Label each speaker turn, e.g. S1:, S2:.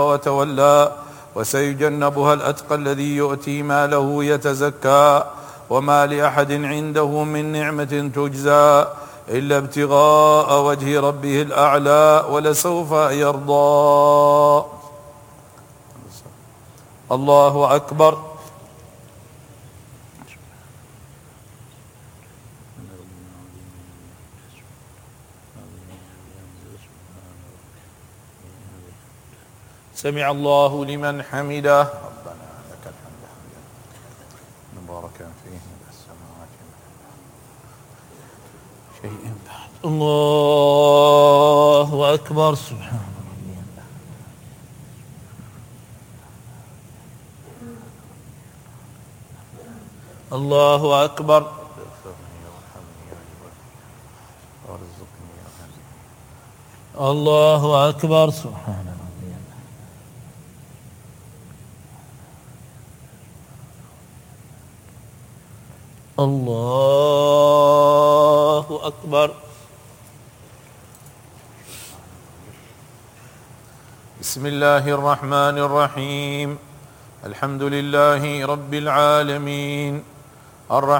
S1: وتولى وسيجنبها الأتقى الذي يؤتي ماله يتزكى وما لأحد عنده من نعمة تجزى إلا ابتغاء وجه ربه الأعلى ولسوف يرضى. الله أكبر. سمع الله لمن حمده. ربنا لك الحمد حمدا مباركا فيه من السماوات شيء بعد. الله أكبر. سبحان ربي الله أكبر. الله أكبر. سبحان ربي. الله أكبر. بسم الله الرحمن الرحيم. الحمد لله رب العالمين الرحمن